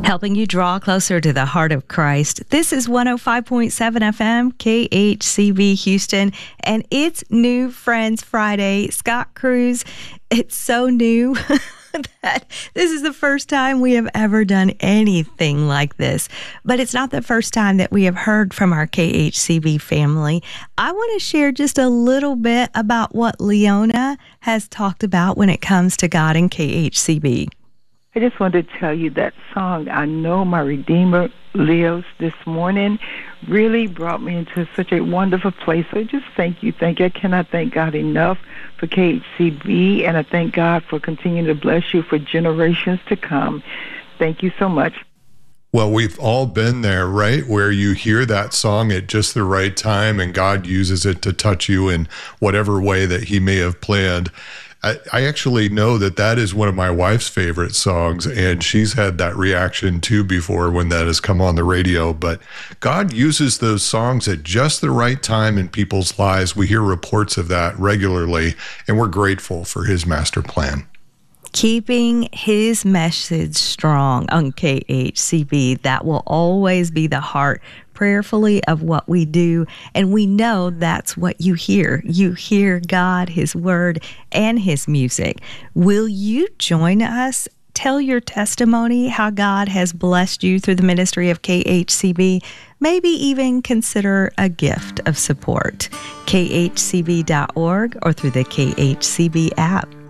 Helping you draw closer to the heart of Christ. This is 105.7 FM, KHCB Houston, and it's New Friends Friday. Scott Cruz, it's so new that this is the first time we have ever done anything like this, but it's not the first time that we have heard from our KHCB family. I want to share just a little bit about what Leona has talked about when it comes to God and KHCB. I just wanted to tell you that song, I Know My Redeemer Lives, this morning really brought me into such a wonderful place. So just thank you. I cannot thank God enough for KHCB, and I thank God for continuing to bless you for generations to come. Thank you so much. Well, we've all been there, right? Where you hear that song at just the right time and God uses it to touch you in whatever way that he may have planned. I actually know that is one of my wife's favorite songs, and she's had that reaction too before when that has come on the radio. But God uses those songs at just the right time in people's lives. We hear reports of that regularly, and we're grateful for his master plan. Keeping his message strong on KHCB, that will always be the heart prayerfully of what we do, and we know that's what you hear. You hear God, his word, and his music. Will you join us? Tell your testimony, how God has blessed you through the ministry of KHCB. Maybe even consider a gift of support. KHCB.org or through the KHCB app.